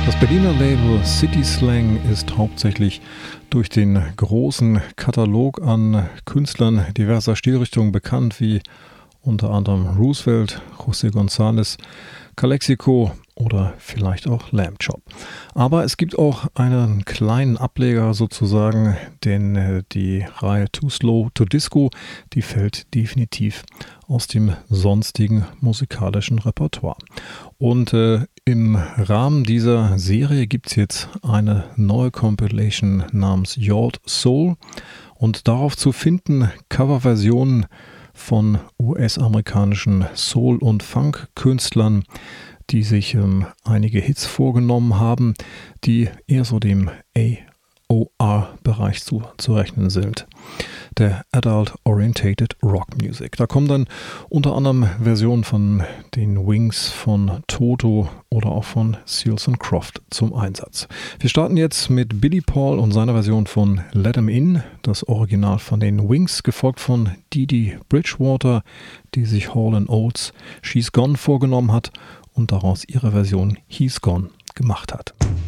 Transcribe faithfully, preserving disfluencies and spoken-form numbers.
Das Berliner Label City Slang ist hauptsächlich durch den großen Katalog an Künstlern diverser Stilrichtungen bekannt, wie unter anderem Roosevelt, José González, Calexico oder vielleicht auch Lamb Chop. Aber es gibt auch einen kleinen Ableger sozusagen, denn äh, die Reihe Too Slow to Disco, die fällt definitiv aus dem sonstigen musikalischen Repertoire. Und äh, im Rahmen dieser Serie gibt es jetzt eine neue Compilation namens Yard Soul und darauf zu finden Coverversionen von U S-amerikanischen Soul- und Funk-Künstlern, die sich ähm, einige Hits vorgenommen haben, die eher so dem A O R-Bereich zuzurechnen sind. Der Adult Orientated Rock Music. Da kommen dann unter anderem Versionen von den Wings, von Toto oder auch von Seals and Croft zum Einsatz. Wir starten jetzt mit Billy Paul und seiner Version von Let 'Em In, das Original von den Wings, gefolgt von Dee Dee Bridgewater, die sich Hall and Oates She's Gone vorgenommen hat und daraus ihre Version He's Gone gemacht hat.